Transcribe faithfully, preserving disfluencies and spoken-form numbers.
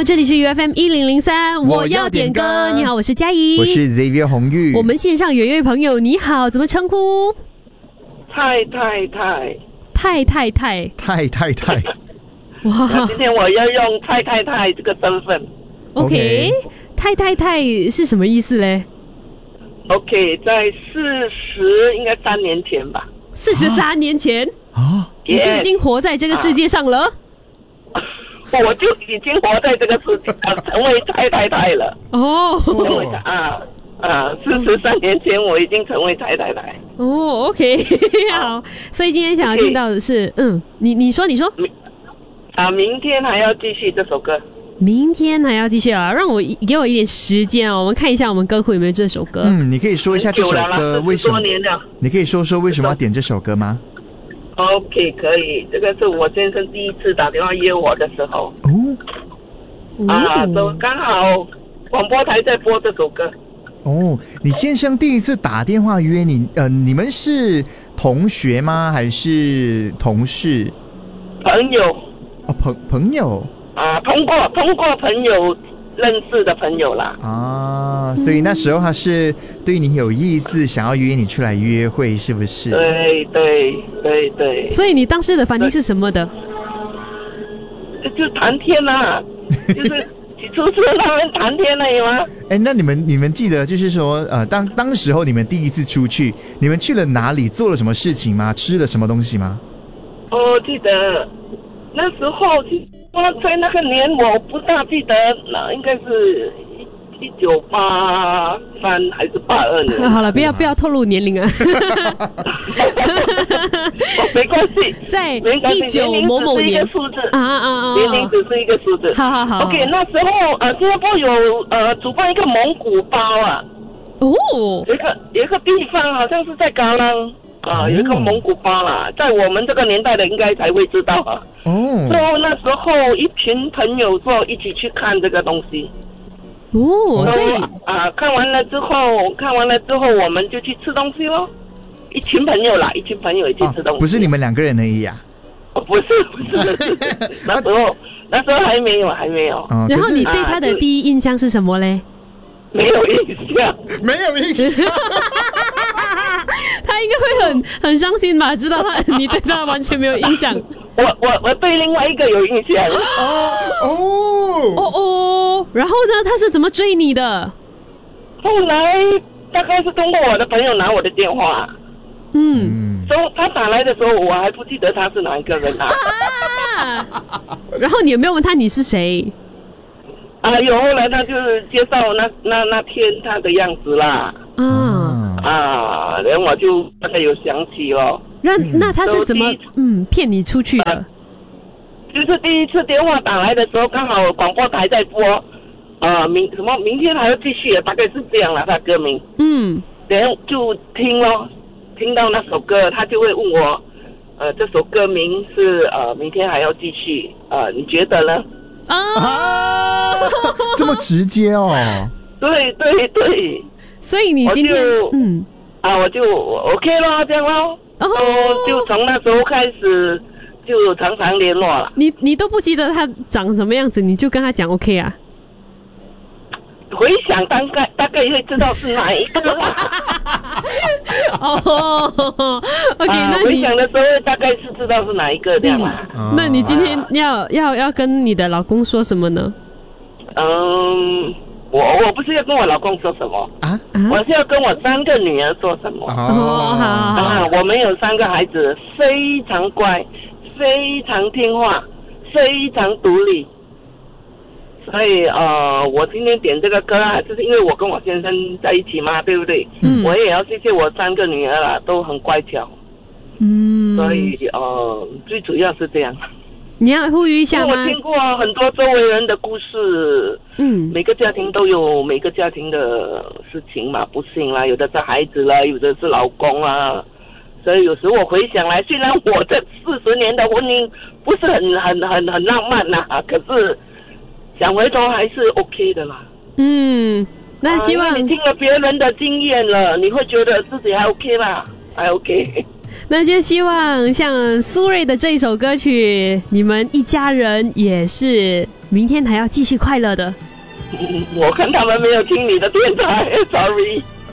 这里是 U F M 一零零三，我要点歌。你好，我是嘉怡， 我是 Xavier 洪玉。 我们线上有一位朋友，你好，怎么称呼？ 太太太太太太太太太。 哇！ 今天我要用太太太这个身份。 OK， 太太太是什么意思嘞 ？OK， 在四十应该三年前吧。 四十三年前啊， 你就已经活在这个世界上了。 啊、我就已经活在这个世界上，成为太太太了。 哦， 成为啊啊！四十三年前我已经成为太太太。 哦 ，OK， 好。所以今天想要听到的是， okay. 嗯，你你说你说。 啊，明天还要继续这首歌。 明天还要继续啊！让我给我一点时间哦，我们看一下我们歌库有没有这首歌。 嗯，你可以说一下这首歌为什么？你可以说说为什么要点这首歌吗 ？OK， 可以。这个是我先生第一次打电话约我的时候。哦。啊，都刚好广播台在播这首歌。 哦，你先生第一次打电话约你，呃，你们是同学吗？还是同事？ 朋友。 哦，朋朋友。 啊，通过通过朋友认识的朋友啦。 啊，所以那时候他是对你有意思，想要约你出来约会，是不是？ 对对对对。 所以你当时的反应是什么的？ 就谈天啦、啊，就是出去他们谈天而已吗？ 哎，那你们你们记得就是说，呃，当当时候你们第一次出去，你们去了哪里，做了什么事情吗？吃了什么东西吗？ 我记得那时候。在那个年我不大记得，那应该是一九八三还是八二年。 好了，不要不要透露年龄啊。 没关系， 在一九某某年数字啊啊啊， 年龄只是一个数字。 好好好。 OK， 那时候呃，新加坡有呃主办一个蒙古包啊。 哦。 有一个有一个地方好像是在嘎啷。啊，有一个蒙古包啦，在我们这个年代的应该才会知道啊。哦。所以那时候一群朋友说一起去看这个东西。 哦，所以啊，看完了之后，看完了之后我们就去吃东西咯。一群朋友啦，一群朋友一起吃东西。 不是你们两个人而已啊？ 哦，不是不是，那时候那时候还没有还没有。 然后你对他的第一印象是什么嘞？ 没有印象， 没有印象。 他应该会很很伤心吧？知道他你对他完全没有印象。 我我我对另外一个有印象。 哦哦哦哦，然后呢？他是怎么追你的？ 后来大概是通过我的朋友拿我的电话。嗯。所以他打来的时候，我还不记得他是哪一个人啊。 啊然后你有没有问他你是谁？ 啊，有后来他就是介绍那那那天他的样子啦。啊啊，然后我就大概有想起哦。 那那他是怎么嗯骗你出去的、啊？ 就是第一次电话打来的时候，刚好广播台在播，呃，明什么明天还要继续，大概是这样啦，他歌名。嗯。然后就听咯，听到那首歌，他就会问我，呃，这首歌名是呃明天还要继续，呃，你觉得呢？ 啊， 这么直接哦！ 对对对， 所以你今天嗯啊，我就 OK 咯，这样咯，哦，就从那时候开始就常常联络了。 你你都不记得他长什么样子，你就跟他讲 OK 啊？ 回想大概大概会知道是哪一个啦。 哦 ，OK，、啊、那你回想的时候大概是知道是哪一个这样啦、 嗯。那你今天要、啊、要要跟你的老公说什么呢？ 嗯，我我不是要跟我老公说什么啊，我是要跟我三个女儿说什么。 哦，好好好、 啊，我们有三个孩子，非常乖，非常听话，非常独立。所以呃，我今天点这个歌啊，就是因为我跟我先生在一起嘛，对不对？嗯。我也要谢谢我三个女儿啦，都很乖巧。嗯。所以呃，最主要是这样。 你要呼吁一下吗？ 我听过很多周围人的故事。嗯。每个家庭都有每个家庭的事情嘛，不幸啦，有的是孩子啦，有的是老公啦。所以有时我回想来，虽然我这四十年的婚姻不是很很很很浪漫呐、啊，可是。想回头还是 OK 的啦。嗯， 那希望、 啊、你听了别人的经验了，你会觉得自己还 OK 啦，还 OK。 那就希望像苏芮的这一首歌曲，你们一家人也是明天还要继续快乐的。 嗯，我看他们没有听你的电台，sorry。